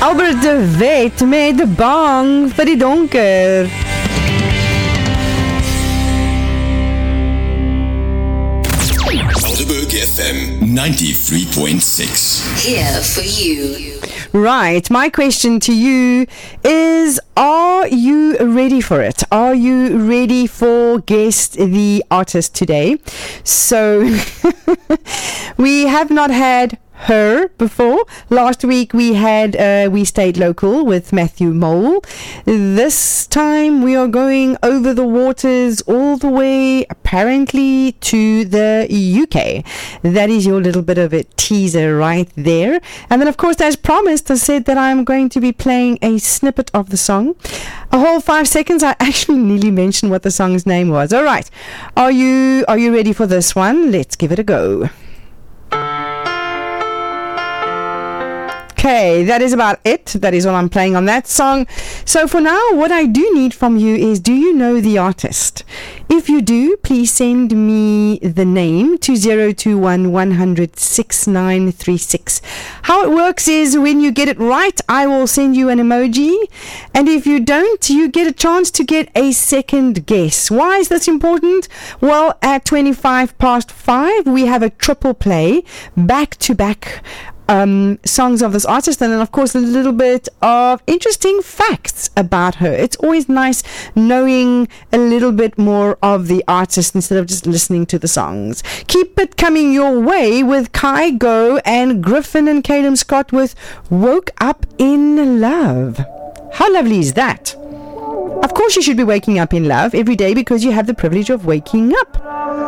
Albert de Wet met Bang vir die donker. Helderberg FM 93.6. Here for you. Right, my question to you is, are you ready for it? Are you ready for Guess the Artist today? So, we have not had her before. Last week we had We Stayed Local with Matthew Mole. This time we are going over the waters all the way apparently to the UK. That is your little bit of a teaser right there. And then of course, as promised, I said that I'm going to be playing a snippet of the song. A whole 5 seconds. I actually nearly mentioned what the song's name was. All right, are you ready for this one? Let's give it a go. Okay, that is about it. That is all I'm playing on that song. So for now, what I do need from you is, do you know the artist? If you do, please send me the name to 021 100 6936. How it works is, when you get it right, I will send you an emoji. And if you don't, you get a chance to get a second guess. Why is this important? Well, at 5:25, we have a triple play, back-to-back songs of this artist, and then of course a little bit of interesting facts about her. It's always nice knowing a little bit more of the artist instead of just listening to the songs. Keep it coming your way with Kai Go and Griffin and Caleb Scott with Woke Up in Love. How lovely is that? Of course you should be waking up in love every day, because you have the privilege of waking up.